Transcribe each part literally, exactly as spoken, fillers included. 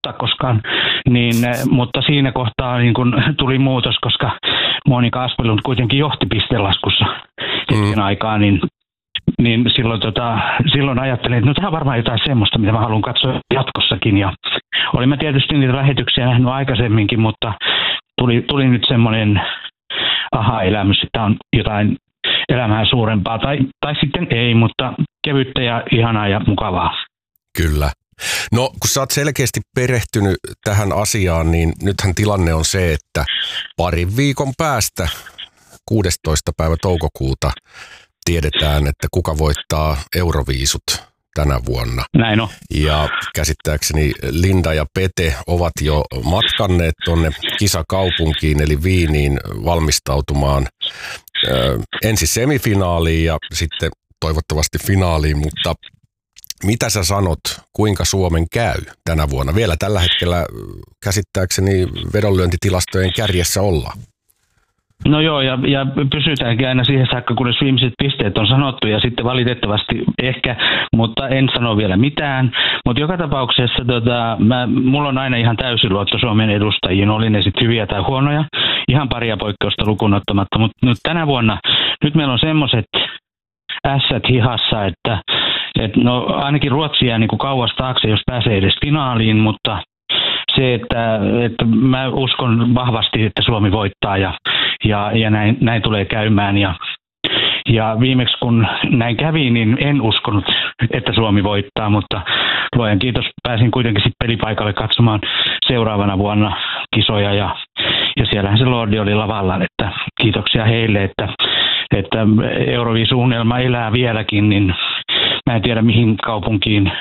voittaa koskaan, niin, mutta siinä kohtaa niin kun tuli muutos, koska Monika Asplund kuitenkin johti pistelaskussa hetken mm. aikaa, niin Niin silloin, tota, silloin ajattelin, että no tämä on varmaan jotain semmoista, mitä mä haluan katsoa jatkossakin. Ja olimme tietysti niitä lähetyksiä nähnyt aikaisemminkin, mutta tuli, tuli nyt semmoinen aha-elämys, että tämä on jotain elämää suurempaa. Tai, tai sitten ei, mutta kevyttä ja ihanaa ja mukavaa. Kyllä. No kun sä oot selkeästi perehtynyt tähän asiaan, niin nythän tilanne on se, että parin viikon päästä kuudestoista päivä toukokuuta tiedetään, että kuka voittaa Euroviisut tänä vuonna. Näin on. Ja käsittääkseni Linda ja Pete ovat jo matkanneet tuonne kisakaupunkiin eli Wieniin valmistautumaan ö, ensin semifinaaliin ja sitten toivottavasti finaaliin, mutta mitä sä sanot, kuinka Suomen käy tänä vuonna? Vielä tällä hetkellä käsittääkseni vedonlyöntitilastojen kärjessä ollaan. No joo, ja, ja pysytäänkin aina siihen saakka, kunnes viimeiset pisteet on sanottu, ja sitten valitettavasti ehkä, mutta en sano vielä mitään. Mutta joka tapauksessa tota, mä, mulla on aina ihan täysi luotto Suomen edustajiin, oli ne sitten hyviä tai huonoja, ihan paria poikkeusta lukuun ottamatta. Mutta nyt tänä vuonna, nyt meillä on semmoiset ässät hihassa, että et no, ainakin Ruotsi jää niin kuin kauas taakse, jos pääsee edes finaaliin, mutta se, että, että mä uskon vahvasti, että Suomi voittaa ja, ja, ja näin, näin tulee käymään. Ja, ja viimeksi kun näin kävi, niin en uskonut, että Suomi voittaa, mutta luojan kiitos, pääsin kuitenkin sitten pelipaikalle katsomaan seuraavana vuonna kisoja ja, ja siellähän se Lordi oli lavalla, että kiitoksia heille, että, että Euroviisu-unelma elää vieläkin, niin mä en tiedä mihin kaupunkiin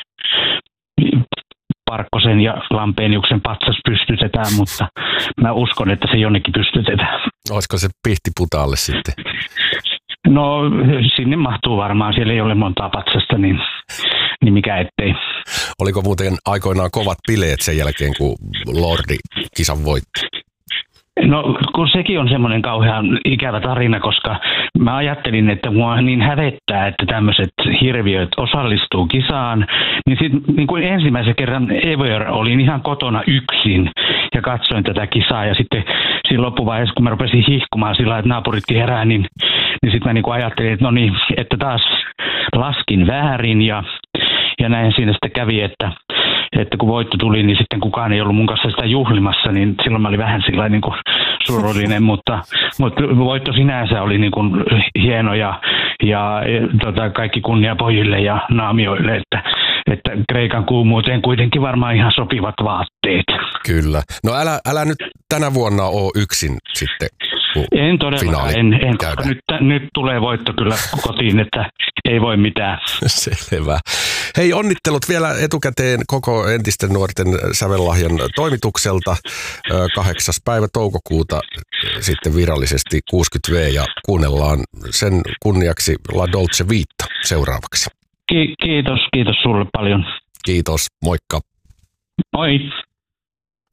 Parkkosen ja Lampeniuksen patsas pystytetään, mutta mä uskon, että se jonnekin pystytetään. Olisiko se Pihtiputaalle sitten? No sinne mahtuu varmaan, siellä ei ole montaa patsasta, niin, niin mikä ettei. Oliko muuten aikoinaan kovat bileet sen jälkeen, kun Lordi kisan voitti? No kun sekin on semmoinen kauhean ikävä tarina, koska mä ajattelin, että mua niin hävettää, että tämmöiset hirviöt osallistuu kisaan, niin sitten niin kuin ensimmäisen kerran ever olin ihan kotona yksin ja katsoin tätä kisaa ja sitten siinä loppuvaiheessa, kun mä rupesin hihkumaan sillä että naapurit herää, niin, niin sitten mä niin kuin ajattelin, että no niin, että taas laskin väärin ja, ja näin siinä sitten kävi, että että kun voitto tuli, niin sitten kukaan ei ollut mun kanssa sitä juhlimassa, niin silloin mä olin vähän sillä niin kuin surullinen, mutta, mutta voitto sinänsä oli niin kuin hieno ja, ja tota, kaikki kunnia pojille ja naamioille, että, että Kreikan kuumuuteen kuitenkin varmaan ihan sopivat vaatteet. Kyllä. No älä, älä nyt tänä vuonna ole yksin sitten. En todellakaan, en, en koska nyt, nyt tulee voitto kyllä kotiin, että ei voi mitään. Selvä. Hei, onnittelut vielä etukäteen koko entisten nuorten sävellahjan toimitukselta. kahdeksas päivä toukokuuta sitten virallisesti kuusikymmentä vuotta ja kuunnellaan sen kunniaksi La Dolce Vita seuraavaksi. Ki- kiitos, kiitos sulle paljon. Kiitos, moikka. Moi.